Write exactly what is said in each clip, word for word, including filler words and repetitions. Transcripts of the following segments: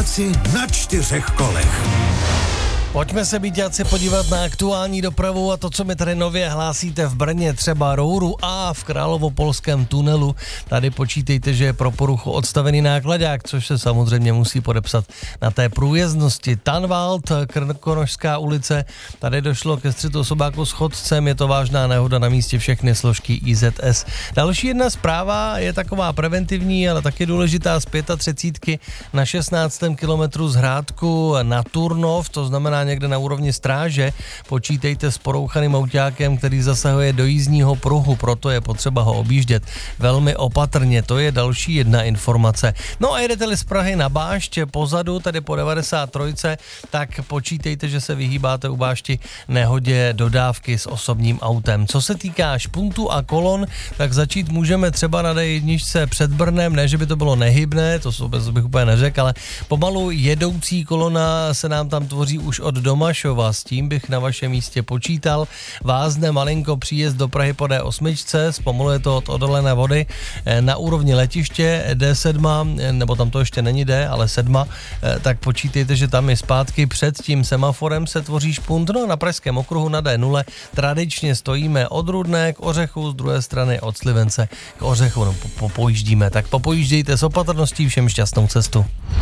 Byťáci na čtyřech kolech. Pojďme se, byťáci, podívat na aktuální dopravu a to, co mi tady nově hlásíte v Brně, třeba Rouru a v Královopolském tunelu. Tady počítejte, že je pro poruchu odstavený nákladák, což se samozřejmě musí podepsat na té průjezdnosti. Tanvald, Krkonošská ulice, tady došlo ke střetu osobáku s chodcem, je to vážná nehoda, na místě všechny složky I Z S. Další jedna zpráva je taková preventivní, ale taky důležitá, z třicet pět na šestnáctém kilometru z Hrádku na Turnov, to znamená někde na úrovni Stráže. Počítejte s porouchaným autákem, který zasahuje do jízdního pruhu, proto je potřeba ho objíždět velmi opatrně. To je další jedna informace. No a jedete-li z Prahy na Bášť pozadu, tedy po devadesát tři, tak počítejte, že se vyhýbáte u Bášti nehodě dodávky s osobním autem. Co se týká špuntů a kolon, tak začít můžeme třeba na D jedna před Brnem, ne, že by to bylo nehybné, to bych úplně neřekl, ale pomalu jedoucí kolona se nám tam tvoří už od Domašova, s tím bych na vašem místě počítal. Vázne malinko příjezd do Prahy po D osm, zpomaluje to od Odolené Vody na úrovni letiště D sedm, nebo tam to ještě není D, ale sedm, tak počítejte, že tam je zpátky před tím semaforem se tvoří špunt. No na Pražském okruhu na D nula tradičně stojíme od Rudné k Ořechu, z druhé strany od Slivence k Ořechu, no po, pojíždíme, tak popojíždějte s opatrností, všem šťastnou cestu.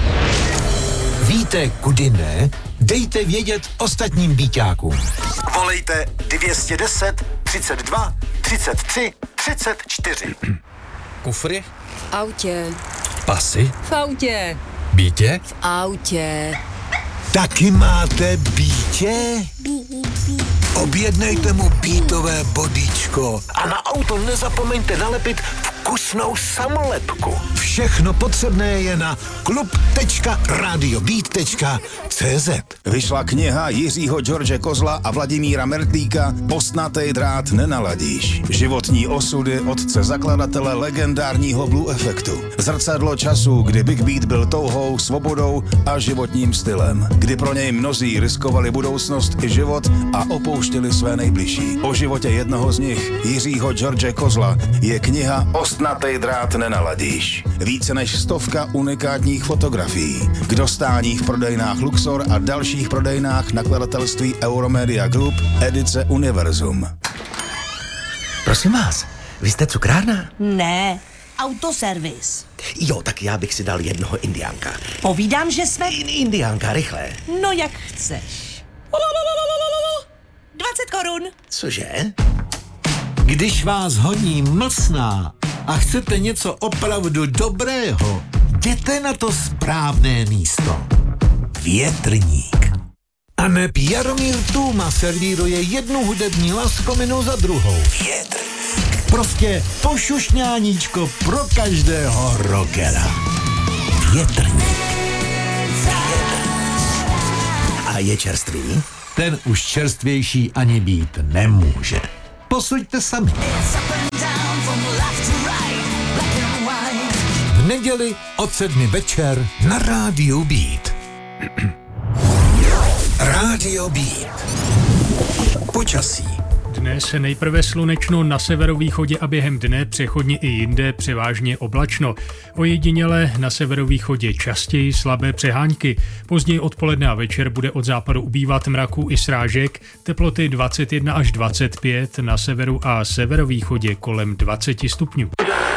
Víte, kudy ne? Dejte vědět ostatním byťákům. Volejte dvě stě deset, třicet dva, třicet tři, třicet čtyři. Kufry? V autě. Pasy? V autě. Bítě? V autě. Taky máte bítě? Objednejte mu bítové bodíčko a na auto nezapomeňte nalepit vkusnou samolepku. Všechno potřebné je na klub tečka radiobít tečka cé zet. Vyšla kniha Jiřího George Kozla a Vladimíra Mertlíka Postnatej drát nenaladíš. Životní osudy otce zakladatele legendárního Blue Effectu. Zrcadlo času, kdy Big Beat byl touhou, svobodou a životním stylem. Kdy pro něj mnozí riskovali budoucnost i život a opouštěli své nejbližší. O životě jednoho z nich, Jiřího George Kozla, je kniha Ostnatej drát nenaladíš. Více než stovka unikátních fotografií. K dostání v prodejnách Luxor a dalších prodejnách nakladatelství Euromedia Group edice Univerzum. Prosím vás, vy jste cukrárna? Ne, autoservis. Jo, tak já bych si dal jednoho indiánka. Povídám, že jsme... Indiánka, rychle. No jak chceš. dvacet korun. Cože? Když vás honí mlsná a chcete něco opravdu dobrého, jděte na to správné místo. Větrník. A neb Jaromír Tůma servíruje jednu hudební laskominu za druhou. Větrník. Prostě pošušňáníčko pro každého rockera. Větrník. A je čerstvý? Ten už čerstvější ani být nemůže. Posuďte sami. V neděli od sedmi večer na Rádiu Beat. Rádio Beat. Počasí. Dnes nejprve slunečno na severovýchodě a během dne přechodně i jinde převážně oblačno. Ojediněle na severovýchodě častěji slabé přehánky. Později odpoledne a večer bude od západu ubývat mraků i srážek. Teploty dvacet jedna až dvacet pět, na severu a severovýchodě kolem dvacet stupňů.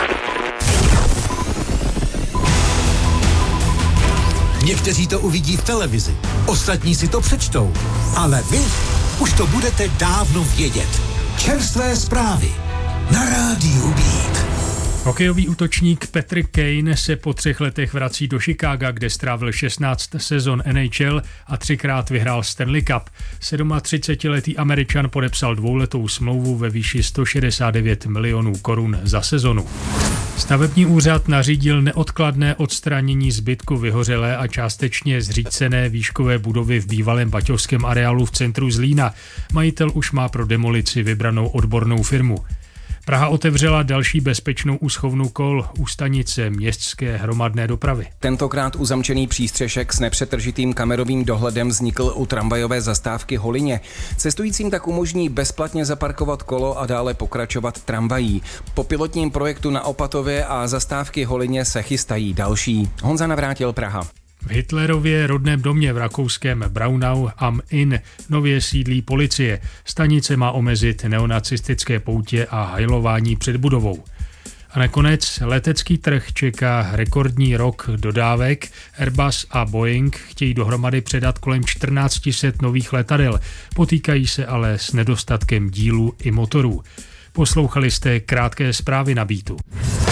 Někteří to uvidí v televizi, ostatní si to přečtou, ale vy už to budete dávno vědět. Čerstvé zprávy na Rádiu Beat. Hokejový útočník Patrick Kane se po třech letech vrací do Chicaga, kde strávil šestnáct sezon N H L a třikrát vyhrál Stanley Cup. třicetisedmiletý Američan podepsal dvouletou smlouvu ve výši sto šedesát devět milionů korun za sezonu. Stavební úřad nařídil neodkladné odstranění zbytku vyhořelé a částečně zřícené výškové budovy v bývalém baťovském areálu v centru Zlína. Majitel už má pro demolici vybranou odbornou firmu. Praha otevřela další bezpečnou úschovnu kol u stanice městské hromadné dopravy. Tentokrát uzamčený přístřešek s nepřetržitým kamerovým dohledem vznikl u tramvajové zastávky Holině. Cestujícím tak umožní bezplatně zaparkovat kolo a dále pokračovat tramvají. Po pilotním projektu na Opatově a zastávky Holině se chystají další. Honza Navrátil, Praha. V Hitlerově rodném domě v rakouském Braunau am Inn nově sídlí policie. Stanice má omezit neonacistické poutě a hajlování před budovou. A nakonec letecký trh čeká rekordní rok dodávek. Airbus a Boeing chtějí dohromady předat kolem čtrnáct set nových letadel. Potýkají se ale s nedostatkem dílů i motorů. Poslouchali jste krátké zprávy na Beatu.